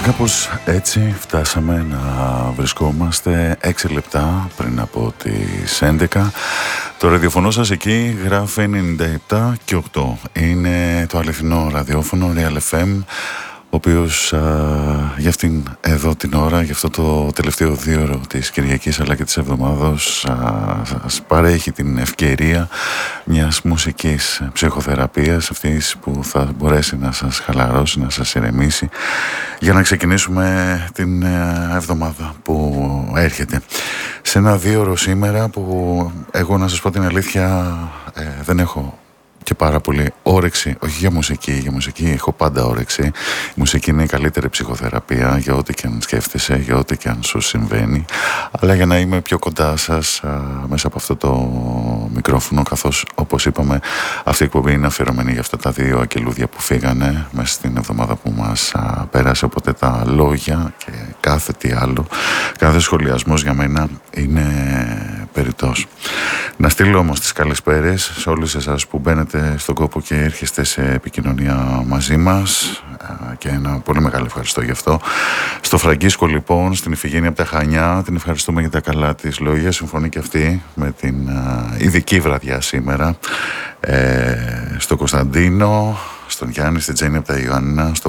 Κάπως έτσι φτάσαμε να βρισκόμαστε 6 λεπτά πριν από τις 11. Το ραδιοφωνό σας εκεί γράφει 97 και 8. Είναι το αληθινό ραδιόφωνο Real FM, ο οποίος για αυτήν εδώ την ώρα, για αυτό το τελευταίο δίωρο της Κυριακής αλλά και της εβδομάδος, σας παρέχει την ευκαιρία μιας μουσικής ψυχοθεραπείας, αυτής που θα μπορέσει να σας χαλαρώσει, να σας ηρεμήσει, για να ξεκινήσουμε την εβδομάδα που έρχεται. Σε ένα δίωρο σήμερα που εγώ, να σας πω την αλήθεια, δεν έχω και πάρα πολύ όρεξη, όχι για μουσική. Για μουσική έχω πάντα όρεξη. Η μουσική είναι η καλύτερη ψυχοθεραπεία για ό,τι και αν σκέφτεσαι, για ό,τι και αν σου συμβαίνει. Αλλά για να είμαι πιο κοντά σας μέσα από αυτό το μικρόφωνο, καθώς όπως είπαμε αυτή η εκπομπή είναι αφιερωμένη για αυτά τα δύο αγγελούδια που φύγανε μέσα στην εβδομάδα που μας πέρασε. Οπότε τα λόγια και κάθε τι άλλο, κάθε σχολιασμός για μένα είναι περιττός. Να στείλω όμως τις καλησπέρες σε όλους εσάς που μπαίνετε στον κόπο και έρχεστε σε επικοινωνία μαζί μας, και ένα πολύ μεγάλο ευχαριστώ γι' αυτό. Στο Φραγκίσκο λοιπόν, στην Ιφηγένεια από τα Χανιά, την ευχαριστούμε για τα καλά της λόγια. Συμφωνεί και αυτή με την ειδική βραδιά σήμερα. Στο Κωνσταντίνο, στον Γιάννη, στην Τζέννη από τα Ιωάννινα, στο